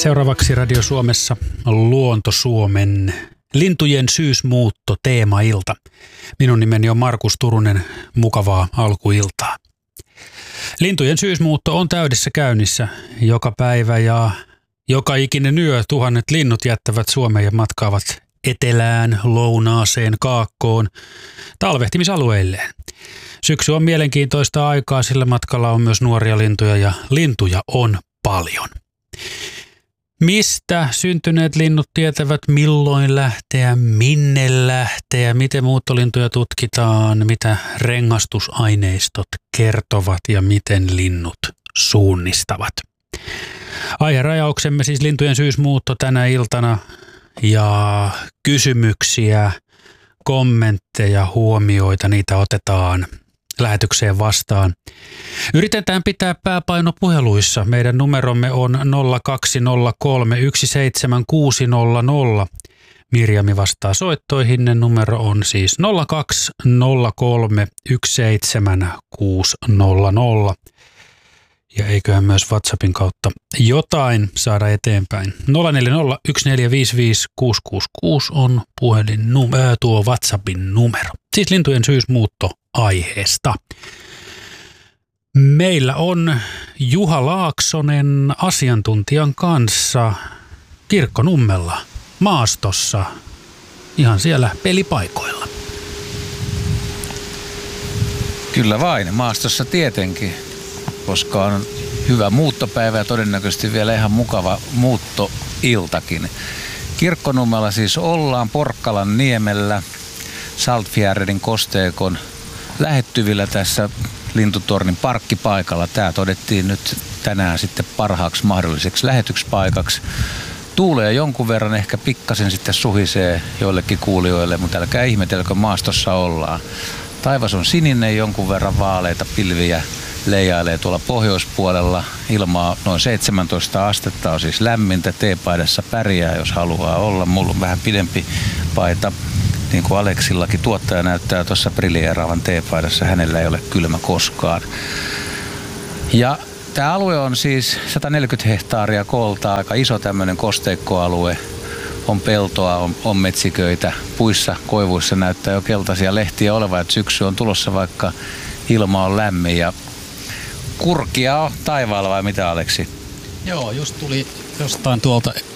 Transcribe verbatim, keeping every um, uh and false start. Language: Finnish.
Seuraavaksi Radio Suomessa Luonto Suomen lintujen syysmuutto teemailta. Minun nimeni on Markus Turunen, mukavaa alkuiltaa. Lintujen syysmuutto on täydessä käynnissä joka päivä ja joka ikinen yö tuhannet linnut jättävät Suomeen ja matkaavat etelään, lounaaseen, kaakkoon, talvehtimisalueilleen. Syksy on mielenkiintoista aikaa, sillä matkalla on myös nuoria lintuja ja lintuja on paljon. Mistä syntyneet linnut tietävät, milloin lähteä, minne lähteä, miten muuttolintuja tutkitaan, mitä rengastusaineistot kertovat ja miten linnut suunnistavat. Aiherajauksemme siis lintujen syysmuutto tänä iltana ja kysymyksiä, kommentteja, huomioita, niitä otetaan lähetykseen vastaan. Yritetään pitää pääpaino puheluissa. Meidän numeromme on nolla kaksi nolla kolme yksi seitsemän kuusi nolla nolla. Mirjami vastaa soittoihin. Numero on siis nolla kaksi nolla kolme yksi seitsemän kuusi nolla nolla. Ja eiköhän myös WhatsAppin kautta jotain saada eteenpäin. nolla neljä nolla yksi neljä viisi viisi kuusi kuusi kuusi on puhelin, tuo WhatsAppin numero. Siis lintujen syysmuutto aiheesta. Meillä on Juha Laaksonen asiantuntijan kanssa Kirkkonummella maastossa, ihan siellä pelipaikoilla. Kyllä vain, maastossa tietenkin, koska on hyvä muuttopäivä ja todennäköisesti vielä ihan mukava muuttoiltakin. Kirkkonummella siis ollaan Porkkalan niemellä Saltfjärredin kosteikon lähettyvillä tässä Lintutornin parkkipaikalla. Tämä todettiin nyt tänään sitten parhaaksi mahdolliseksi lähetyspaikaksi. Tuulee jonkun verran, ehkä pikkasen sitten suhisee joillekin kuulijoille, mutta älkää ihmetelkö, maastossa ollaan. Taivas on sininen, jonkun verran vaaleita pilviä leijailee tuolla pohjoispuolella. Ilmaa noin seitsemäntoista astetta, on siis lämmintä. Teepaidassa pärjää, jos haluaa olla. Mulla on vähän pidempi paita. Niin kuin Aleksillakin, tuottaja näyttää tuossa briljeeraavan teepaidassa. Hänellä ei ole kylmä koskaan. Ja tämä alue on siis sata neljäkymmentä hehtaaria koolta, aika iso tämmöinen kosteikkoalue. On peltoa, on, on metsiköitä. Puissa, koivuissa näyttää jo keltaisia lehtiä olevan, että syksy on tulossa, vaikka ilma on lämmin. Ja kurkia on taivaalla vai mitä, Aleksi? Joo, just tuli jostain tuolta